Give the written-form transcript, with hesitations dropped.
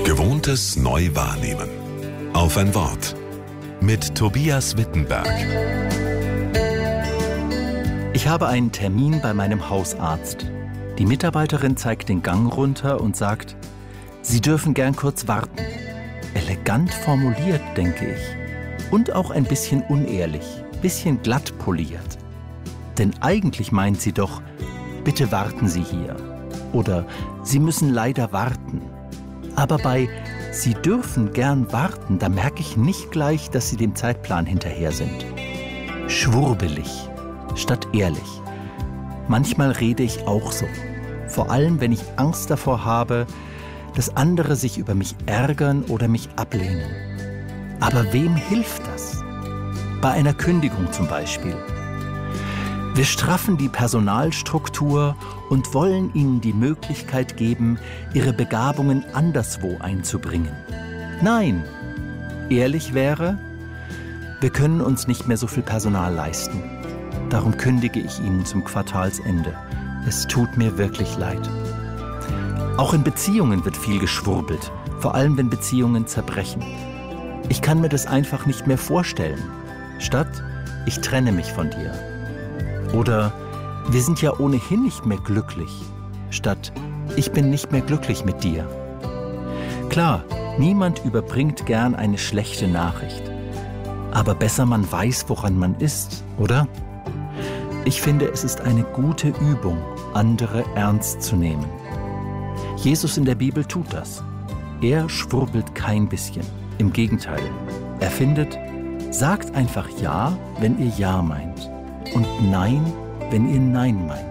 Gewohntes neu wahrnehmen. Auf ein Wort. Mit Tobias Wittenberg. Ich habe einen Termin bei meinem Hausarzt. Die Mitarbeiterin zeigt den Gang runter und sagt, Sie dürfen gern kurz warten. Elegant formuliert, denke ich. Und auch ein bisschen unehrlich, bisschen glatt poliert. Denn eigentlich meint sie doch, bitte warten Sie hier. Oder Sie müssen leider warten. Aber bei Sie dürfen gern warten, da merke ich nicht gleich, dass Sie dem Zeitplan hinterher sind. Schwurbelig statt ehrlich. Manchmal rede ich auch so. Vor allem, wenn ich Angst davor habe, dass andere sich über mich ärgern oder mich ablehnen. Aber wem hilft das? Bei einer Kündigung zum Beispiel. Wir straffen die Personalstruktur und wollen ihnen die Möglichkeit geben, ihre Begabungen anderswo einzubringen. Nein, ehrlich wäre, wir können uns nicht mehr so viel Personal leisten. Darum kündige ich Ihnen zum Quartalsende. Es tut mir wirklich leid. Auch in Beziehungen wird viel geschwurbelt, vor allem wenn Beziehungen zerbrechen. Ich kann mir das einfach nicht mehr vorstellen. Statt, ich trenne mich von dir. Oder, wir sind ja ohnehin nicht mehr glücklich. Statt, ich bin nicht mehr glücklich mit dir. Klar, niemand überbringt gern eine schlechte Nachricht. Aber besser man weiß, woran man ist, oder? Ich finde, es ist eine gute Übung, andere ernst zu nehmen. Jesus in der Bibel tut das. Er schwurbelt kein bisschen. Im Gegenteil, er findet, sagt einfach Ja, wenn ihr Ja meint. Und Nein, wenn ihr Nein meint.